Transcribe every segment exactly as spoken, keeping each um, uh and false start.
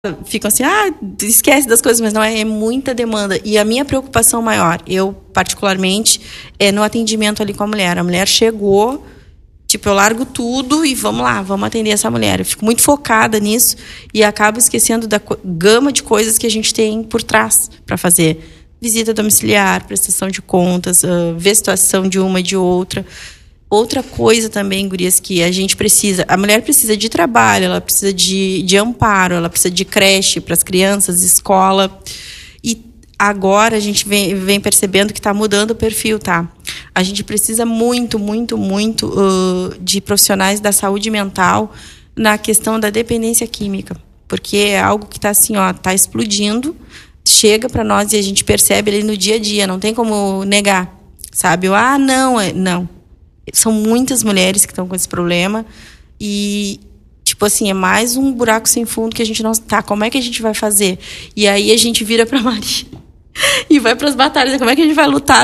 ficam assim, ah, esquece das coisas, mas não é, é muita demanda. E a minha preocupação maior, eu particularmente, é no atendimento ali com a mulher. A mulher chegou, tipo, eu largo tudo e vamos lá, vamos atender essa mulher. Eu fico muito focada nisso e acabo esquecendo da gama de coisas que a gente tem por trás para fazer. Visita domiciliar, prestação de contas, uh, ver a situação de uma e de outra. Outra coisa também, gurias, que a gente precisa... A mulher precisa de trabalho, ela precisa de, de amparo, ela precisa de creche para as crianças, escola. E agora a gente vem, vem percebendo que está mudando o perfil, tá? A gente precisa muito, muito, muito uh, de profissionais da saúde mental na questão da dependência química. Porque é algo que está assim, ó, tá explodindo, chega para nós e a gente percebe ele no dia a dia, não tem como negar, sabe? Eu, ah, não, é, não. São muitas mulheres que estão com esse problema e, tipo assim, é mais um buraco sem fundo que a gente não... Tá, como é que a gente vai fazer? E aí a gente vira pra Maria e vai pras batalhas. Como é que a gente vai lutar?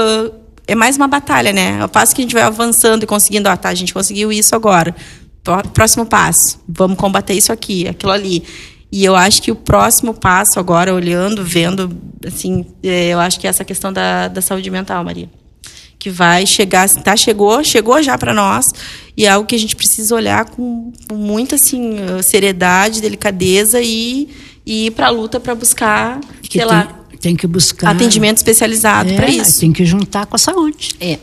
É mais uma batalha, né? Ao passo que a gente vai avançando e conseguindo... Ah, tá, a gente conseguiu isso agora. Próximo passo. Vamos combater isso aqui, aquilo ali. E eu acho que o próximo passo agora, olhando, vendo, assim... Eu acho que é essa questão da, da saúde mental, Maria. Que vai chegar, tá, chegou, chegou já para nós, e é algo que a gente precisa olhar com, com muita assim, seriedade, delicadeza e, e ir para a luta para buscar, que sei tem, lá, tem que buscar atendimento especializado é, para isso. Tem que juntar com a saúde. É.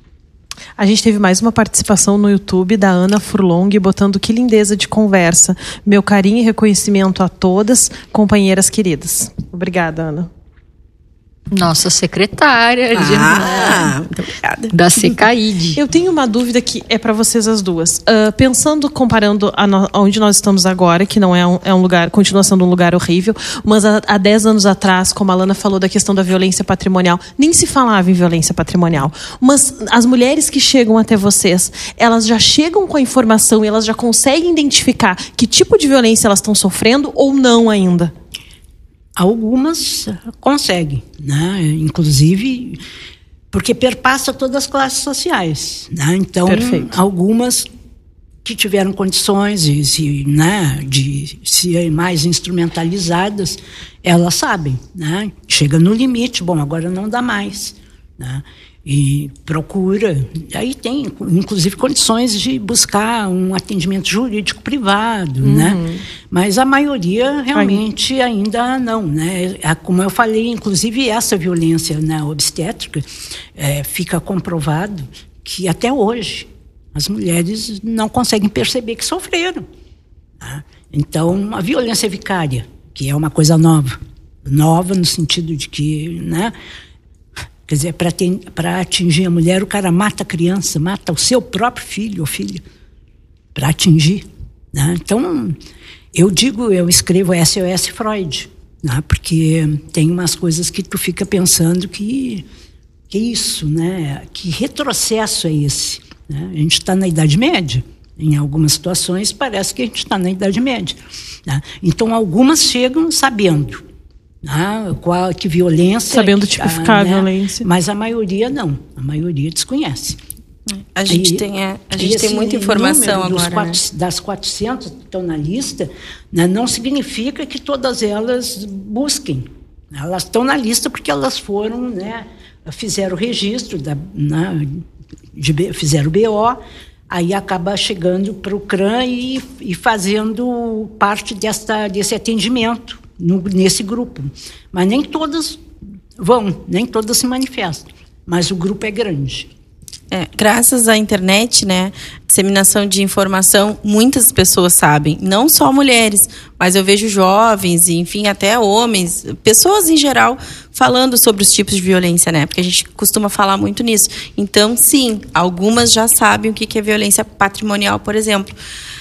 A gente teve mais uma participação no YouTube da Ana Furlong, botando que lindeza de conversa. Meu carinho e reconhecimento a todas, companheiras queridas. Obrigada, Ana. Nossa secretária ah, de, da SECAID. Eu tenho uma dúvida que é para vocês as duas. Uh, pensando, comparando a no, onde nós estamos agora, que não é um, é um lugar, continua sendo um lugar horrível, mas há, há dez anos atrás, como a Lana falou da questão da violência patrimonial, nem se falava em violência patrimonial. Mas as mulheres que chegam até vocês, elas já chegam com a informação e elas já conseguem identificar que tipo de violência elas estão sofrendo ou não ainda? Algumas conseguem, né? Inclusive porque perpassa todas as classes sociais, né? Então, perfeito. Algumas que tiveram condições de se, né, de ser mais instrumentalizadas, elas sabem, né? Chega no limite, bom, agora não dá mais, né? E procura, aí tem inclusive condições de buscar um atendimento jurídico privado, uhum. né? Mas a maioria realmente Ai. ainda não, né? Como eu falei, inclusive essa violência, né, obstétrica, é, fica comprovado que até hoje as mulheres não conseguem perceber que sofreram, tá? Então a violência vicária, que é uma coisa nova, nova no sentido de que, né? Quer dizer, para atingir a mulher, o cara mata a criança, mata o seu próprio filho ou filha, para atingir, né? Então, eu digo, eu escrevo S O S Freud, né? Porque tem umas coisas que tu fica pensando que, que isso, né? Que retrocesso é esse? Né? A gente está na Idade Média, em algumas situações parece que a gente está na Idade Média, né? Então, algumas chegam sabendo. Ah, qual, que violência... Sabendo tipificar a, né? a violência. Mas a maioria não. A maioria desconhece. A gente, e, tem, é, a gente tem muita informação agora. Quatro, né? Das quatrocentas que estão na lista, né, não significa que todas elas busquem. Elas estão na lista porque elas foram, né, fizeram o registro, da, né, de, fizeram o B O, aí acaba chegando para o CRAM e, e fazendo parte desta, desse atendimento. No, nesse grupo, mas nem todas vão, nem todas se manifestam, mas o grupo é grande. É, graças à internet, né, disseminação de informação, muitas pessoas sabem, não só mulheres, mas eu vejo jovens, enfim, até homens, pessoas em geral, falando sobre os tipos de violência, né, porque a gente costuma falar muito nisso. Então, sim, algumas já sabem o que é violência patrimonial, por exemplo.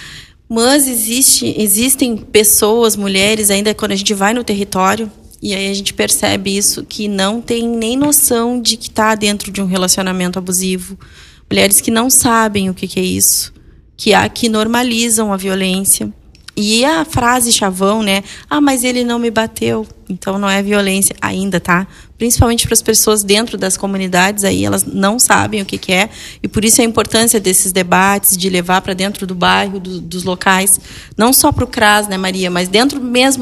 Mas existe, existem pessoas, mulheres, ainda quando a gente vai no território, e aí a gente percebe isso, que não tem nem noção de que está dentro de um relacionamento abusivo. Mulheres que não sabem o que, que é isso, que há que normalizam a violência. E a frase chavão, né? Ah, mas ele não me bateu. Então não é violência ainda, tá? Principalmente para as pessoas dentro das comunidades, aí elas não sabem o que, que é. E por isso a importância desses debates, de levar para dentro do bairro, do, dos locais. Não só para o C R A S, né, Maria? Mas dentro mesmo